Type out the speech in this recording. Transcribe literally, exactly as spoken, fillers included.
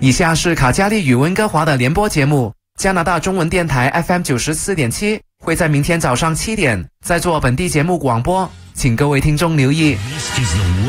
以下是卡加利与温哥华的联播节目，加拿大中文电台 F M 九十四点七会在明天早上七点再做本地节目广播，请各位听众留意。